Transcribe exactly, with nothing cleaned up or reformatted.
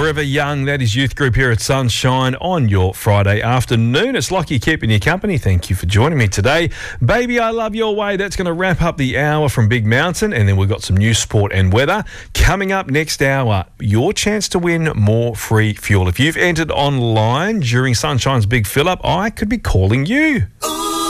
Forever Young, that is Youth Group here at Sunshine on your Friday afternoon. It's Lockie keeping you company. Thank you for joining me today. Baby, I Love Your Way. That's going to wrap up the hour from Big Mountain, and then we've got some news, sport and weather. Coming up next hour, your chance to win more free fuel. If you've entered online during Sunshine's Big Fill-Up, I could be calling you.